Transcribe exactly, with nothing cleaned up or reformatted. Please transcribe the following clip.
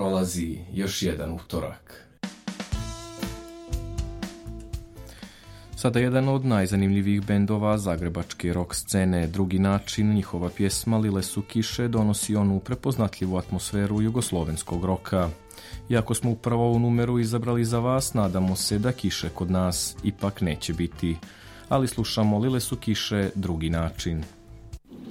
prolazi još jedan utorak. Sada jedan od najzanimljivijih bendova zagrebačke rock scene, Drugi način, njihova pjesma Lile su kiše donosi onu prepoznatljivu atmosferu jugoslovenskog roka. Iako smo upravo ovu numeru izabrali za vas, nadamo se da kiše kod nas ipak neće biti. Ali slušamo Lile su kiše, Drugi način.